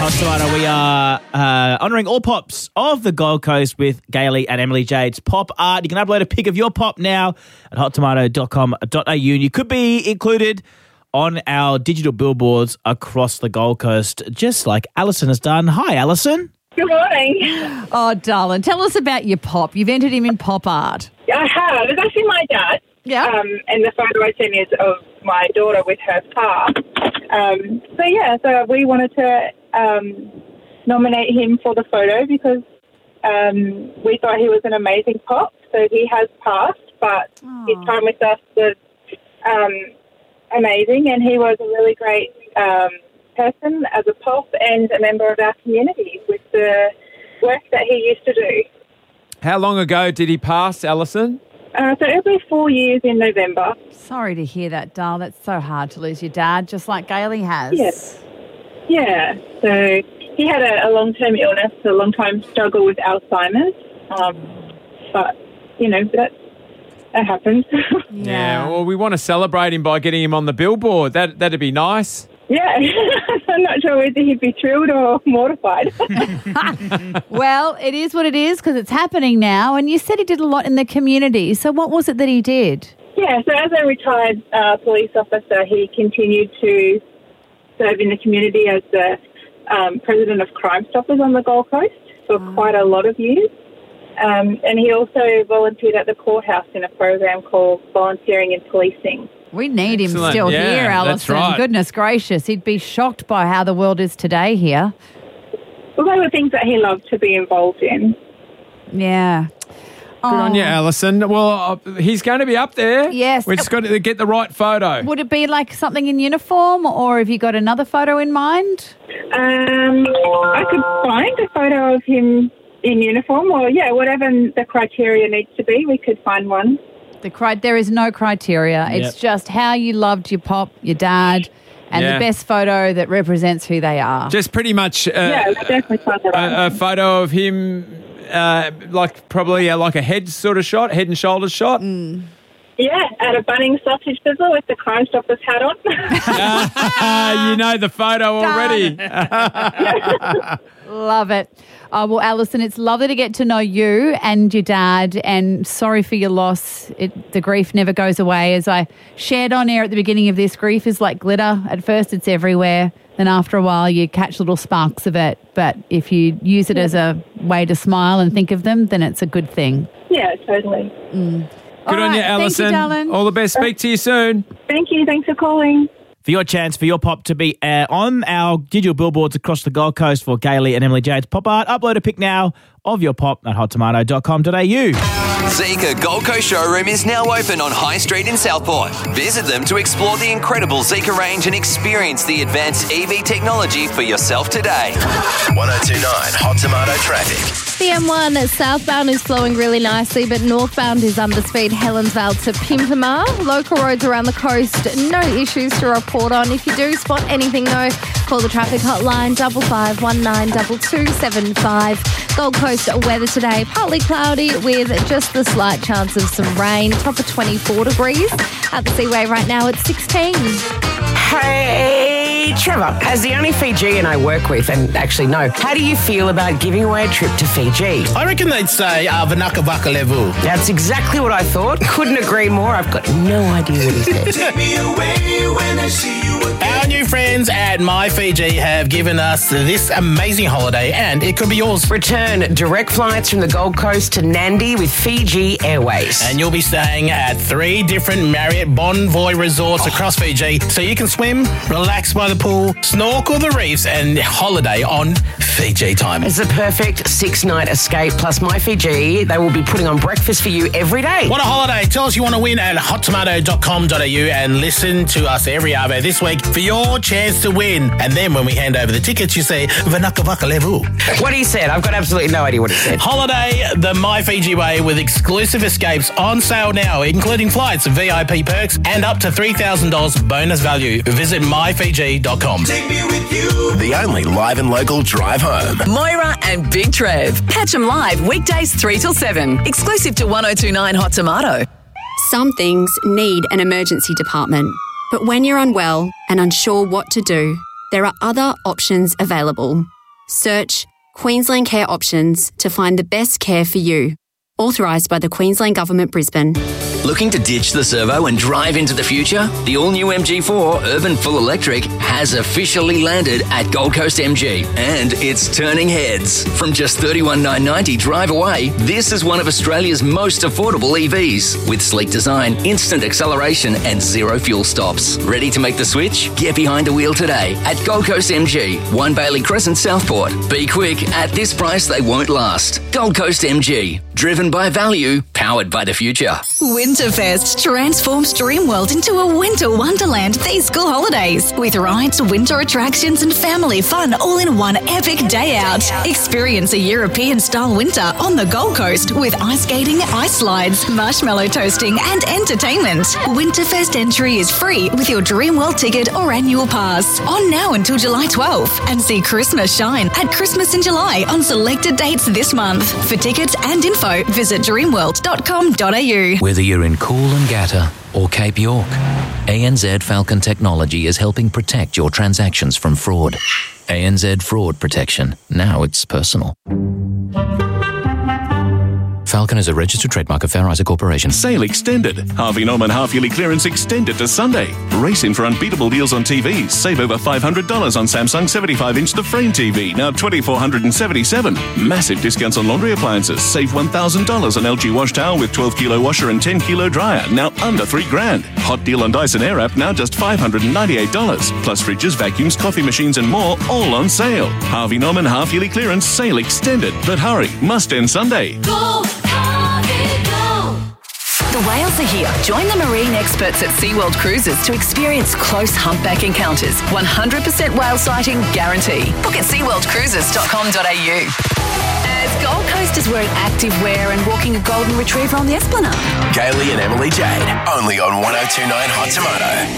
Hot Tomato. We are honouring all pops of the Gold Coast with Gailey and Emily Jade's pop art. You can upload a pic of your pop now at hottomato.com.au and you could be included on our digital billboards across the Gold Coast, just like Alison has done. Hi, Alison. Good morning. Oh, darling, tell us about your pop. You've entered him in pop art. I have. It's actually my dad. Yeah. And the photo I sent is of my daughter with her car. So we wanted to nominate him for the photo because we thought he was an amazing pop. So he has passed, but his time with us was amazing, and he was a really great person as a pop and a member of our community with the work that he used to do. How long ago did he pass, Alison? So it'll be 4 years in November. Sorry to hear that, Darl. That's so hard to lose your dad, just like Gailey has. Yes. Yeah. So he had a long-term illness, a long-time struggle with Alzheimer's. But, that happens. Yeah, well, we want to celebrate him by getting him on the billboard. That'd be nice. Yeah. I'm not sure whether he'd be thrilled or mortified. Well, it is what it is because it's happening now. And you said he did a lot in the community. So what was it that he did? Yeah, so as a retired police officer, he continued to serve in the community as the president of Crime Stoppers on the Gold Coast for quite a lot of years. And he also volunteered at the courthouse in a program called Volunteering in Policing. We need him Excellent. still Yeah, here, that's Alison. right. Goodness gracious. He'd be shocked by how the world is today here. Well, they were things that he loved to be involved in. Yeah. Good on you, Alison. Well, he's going to be up there. Yes. We've just got to get the right photo. Would it be like something in uniform or have you got another photo in mind? I could find a photo of him in uniform or, whatever the criteria needs to be, we could find one. There is no criteria. Yep. It's just how you loved your pop, your dad, and the best photo that represents who they are. Just pretty much We'll definitely find the right a one. photo of him, probably like a head sort of shot, head and shoulders shot. Yeah, at a Bunnings sausage sizzle with the Crime Stoppers hat on. You know the photo already. Love it. Well, Alison, it's lovely to get to know you and your dad, and sorry for your loss. The grief never goes away. As I shared on air at the beginning of this, grief is like glitter. At first it's everywhere, then after a while you catch little sparks of it. But if you use it as a way to smile and think of them, then it's a good thing. Yeah, totally. Good on you, Alison. Thank you, darling. All the best. Speak to you soon. Thank you. Thanks for calling. For your chance for your pop to be on our digital billboards across the Gold Coast for Gailey and Emily Jade's pop art, upload a pic now of your pop at hottomato.com.au. Zika Gold Coast showroom is now open on High Street in Southport. Visit them to explore the incredible Zika range and experience the advanced EV technology for yourself today. 1029 Hot Tomato traffic. The M1 southbound is flowing really nicely, but northbound is under speed Helensvale to Pimpama. Local roads around the coast, no issues to report on. If you do spot anything though, call the traffic hotline 55192275. Gold Coast weather today, partly cloudy with just the slight chance of some rain. Top of 24 degrees. At the Seaway right now it's 16. Hey, Trevor, as the only Fijian I work with and actually know, how do you feel about giving away a trip to Fiji? I reckon they'd say Vanaka Vaka Levu. That's exactly what I thought. Couldn't agree more. I've got no idea what he said. Take me away when I see you again. Our new friends at My Fiji have given us this amazing holiday and it could be yours. Return direct flights from the Gold Coast to Nandi with Fiji Airways. And you'll be staying at 3 different Marriott Bonvoy resorts across Fiji so you can swim, relax by the pool, snorkel the reefs and holiday on Fiji time. It's a perfect 6-night escape. Plus My Fiji, they will be putting on breakfast for you every day. What a holiday. Tell us you want to win at hottomato.com.au and listen to us every hour this week for your chance to win. And then when we hand over the tickets, you say, Vanaka Vaka Levu. What he said, I've got absolutely no idea what he said. Holiday the My Fiji way with exclusive escapes on sale now, including flights, VIP perks, and up to $3,000 bonus value. Visit myfiji.com. Take me with you. The only live and local drive home. Moira and Big Trev. Catch them live weekdays 3 till 7. Exclusive to 1029 Hot Tomato. Some things need an emergency department. But when you're unwell and unsure what to do, there are other options available. Search Queensland Care Options to find the best care for you. Authorised by the Queensland Government, Brisbane. Looking to ditch the servo and drive into the future? The all-new MG4 Urban Full Electric has officially landed at Gold Coast MG, and it's turning heads. From just $31,990 drive away, this is one of Australia's most affordable EVs, with sleek design, instant acceleration, and zero fuel stops. Ready to make the switch? Get behind the wheel today at Gold Coast MG, 1 Bailey Crescent, Southport. Be quick, at this price they won't last. Gold Coast MG, driven by value, powered by the future. Winterfest transforms Dreamworld into a winter wonderland these school holidays with rides, winter attractions and family fun all in one epic day out. Experience a European-style winter on the Gold Coast with ice skating, ice slides, marshmallow toasting and entertainment. Winterfest entry is free with your Dreamworld ticket or annual pass. On now until July 12th and see Christmas shine at Christmas in July on selected dates this month. For tickets and info, visit dreamworld.com.au. Whether you're in Coolangatta or Cape York, ANZ Falcon Technology is helping protect your transactions from fraud. ANZ Fraud Protection. Now it's personal. Falcon is a registered trademark of Fair Isaac Corporation. Sale extended. Harvey Norman half-yearly clearance extended to Sunday. Race in for unbeatable deals on TVs. Save over $500 on Samsung 75-inch The Frame TV, now $2,477. Massive discounts on laundry appliances. Save $1,000 on LG wash towel with 12-kilo washer and 10-kilo dryer, now under $3,000. Hot deal on Dyson Airwrap, now just $598. Plus fridges, vacuums, coffee machines and more, all on sale. Harvey Norman half-yearly clearance sale extended. But hurry, must end Sunday. Go! The whales are here. Join the marine experts at SeaWorld Cruises to experience close humpback encounters. 100% whale sighting guarantee. Book at seaworldcruises.com.au. As Gold Coast is wearing active wear and walking a golden retriever on the Esplanade. Kaylee and Emily Jade, only on 102.9 Hot Tomato.